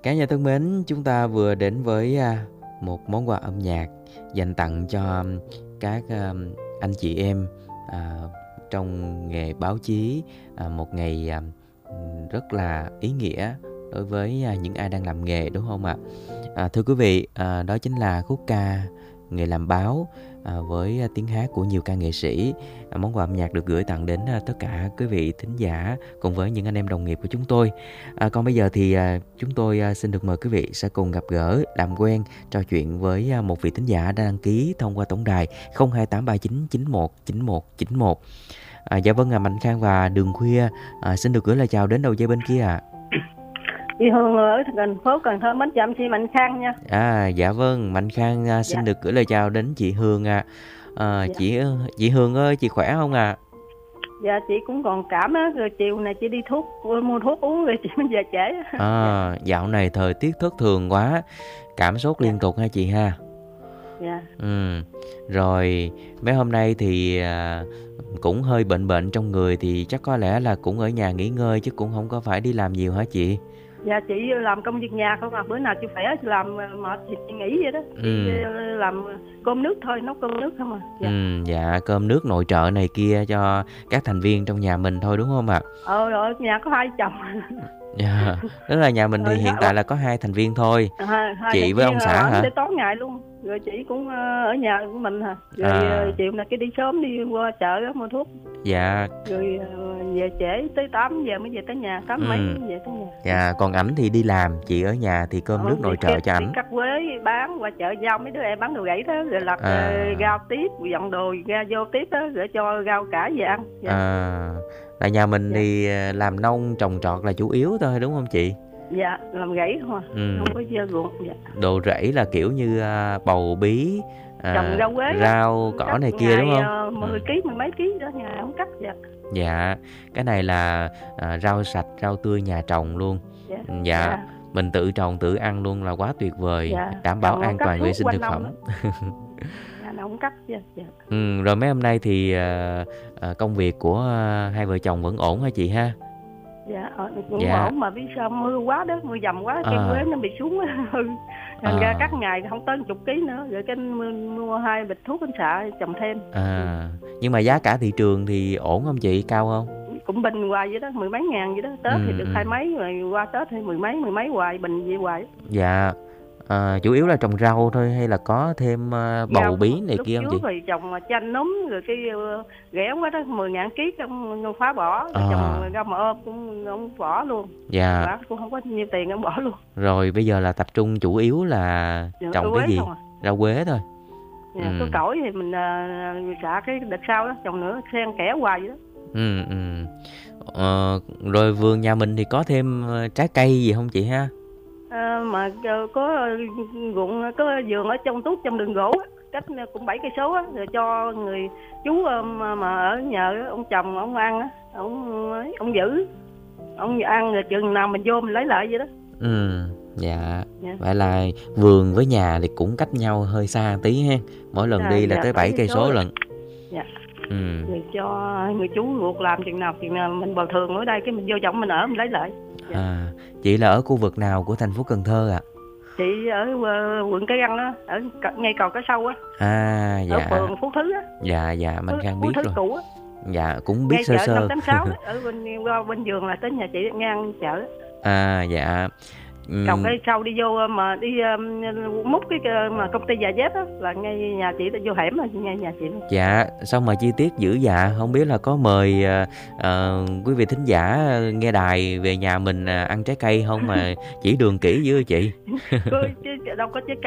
Cả nhà thân mến, chúng ta vừa đến với một món quà âm nhạc dành tặng cho các anh chị em à, trong nghề báo chí, một ngày rất là ý nghĩa đối với những ai đang làm nghề, đúng không ạ? Thưa quý vị, đó chính là khúc ca Nghề làm báo với tiếng hát của nhiều ca nghệ sĩ. Món quà âm nhạc được gửi tặng đến tất cả quý vị thính giả cùng với những anh em đồng nghiệp của chúng tôi. Còn bây giờ thì chúng tôi xin được mời quý vị sẽ cùng gặp gỡ, làm quen, trò chuyện với một vị thính giả đã đăng ký thông qua tổng đài 02839919191. Dạ vâng, Mạnh Khang và Đường Khuya xin được gửi lời chào đến đầu dây bên kia ạ. Chị Hương ở thành phố Cần Thơ mến chào chị Mạnh Khang nha. Dạ vâng, Mạnh Khang xin được gửi lời chào đến chị Hương ạ. Chị Hương ơi, chị khỏe không ạ? Dạ chị cũng còn cảm á, rồi chiều này chị đi mua thuốc uống rồi chị mới về trễ. Dạo này thời tiết thất thường quá, cảm sốt liên tục ha chị ha. Dạ. Rồi mấy hôm nay thì cũng hơi bệnh trong người thì chắc có lẽ là cũng ở nhà nghỉ ngơi chứ cũng không có phải đi làm nhiều hả chị? Dạ chị làm công việc nhà không à, bữa nào chị khỏe chị làm mệt thì chị nghỉ vậy đó. Chị làm cơm nước thôi, nấu cơm nước không à. Dạ, cơm nước nội trợ này kia cho các thành viên trong nhà mình thôi đúng không ạ? Rồi nhà có 2 chồng. Dạ, tức là nhà mình thì hiện tại là có 2 thành viên thôi. Chị với ông xã hả? Tới tối ngày luôn. Rồi chị cũng ở nhà của mình hả? Rồi chiều này cái đi sớm đi qua chợ đó, mua thuốc. Dạ. Rồi về trễ tới 8 giờ mới về tới nhà, 8 mấy mới về tới nhà. Dạ, còn ảnh thì đi làm, chị ở nhà thì cơm nước nội trợ cho ảnh. Cắt quế bán qua chợ giao mấy đứa em bán đồ gãy đó, rồi lặt rau tiếp, dọn đồ ra vô tiếp đó, rồi cho rau cải về ăn. Là nhà mình thì làm nông trồng trọt là chủ yếu thôi đúng không chị? Dạ, làm rẫy không à, không có dơ ruộng. Dạ. Đồ rẫy là kiểu như bầu bí, trồng rau quế, rau cỏ này kia đúng không? 10 kg, 10 mấy ký đó nhà không cắt. Dạ. Dạ, cái này là rau sạch, rau tươi nhà trồng luôn. Dạ. Mình tự trồng tự ăn luôn là quá tuyệt vời, đảm bảo an toàn vệ sinh thực phẩm. Nó không cắt. Rồi mấy hôm nay thì công việc của hai vợ chồng vẫn ổn hả chị ha? Dạ, cũng ổn mà biết sao mưa quá đó, mưa dầm quá, cây quế nó bị xuống thành ra các ngày không tới 10 kg nữa, rồi cái mua 2 bịch thuốc anh xạ trồng thêm. Nhưng mà giá cả thị trường thì ổn không chị, cao không? Cũng bình hoài vậy đó, 10 mấy ngàn vậy đó, Tết thì được 20 mấy, rồi qua Tết thì 10 mấy hoài, bình vậy hoài. Dạ. Chủ yếu là trồng rau thôi hay là có thêm bầu bí này kia không chị? Rồi trồng chanh núm, rồi cái rẻ quá đó, 10.000 ký không phá bỏ, rồi trồng rau mà ôm cũng không bỏ luôn. Dạ. Cũng không có nhiều tiền không bỏ luôn. Rồi bây giờ là tập trung chủ yếu là trồng cái gì? Rau quế thôi. Có cổi thì mình xạ cái đợt sau đó, trồng nữa, xen kẽ hoài vậy đó. Rồi vườn nhà mình thì có thêm trái cây gì không chị ha? Mà có ruộng, có vườn ở trong tuốt trong đường gỗ á, cách cũng 7 cây số á, rồi cho người chú mà ở nhờ ông chồng ông ăn á, ông giữ, ông ăn rồi chừng nào mình vô mình lấy lại vậy đó. Dạ. Vậy là vườn với nhà thì cũng cách nhau hơi xa tí ha, mỗi lần đi là tới 7 cây số lận. Dạ. Rồi cho người chú ruột làm chừng nào mình bồi thường ở đây, cái mình vô trọng mình ở mình lấy lại. Chị là ở khu vực nào của thành phố Cần Thơ ạ? Chị ở quận Cái Răng á, ở ngay cầu Cái Sâu á. Dạ. Ở phường Phú Thứ á. Dạ, mình Khang biết rồi. Phú Thứ cũ á. Dạ, cũng biết sơ sơ. Ngay chợ 586 ở bên vườn là tới nhà chị ngang chợ. Dạ. Cầu Cái Sâu đi vô mà đi múc cái mà công ty giày dép á, là ngay nhà chị, vô hẻm là ngay nhà chị. Dạ, sao mà chi tiết dữ dạ, không biết là có mời quý vị thính giả nghe đài về nhà mình ăn trái cây không mà chỉ đường kỹ dữ chị. Đâu có trái cây.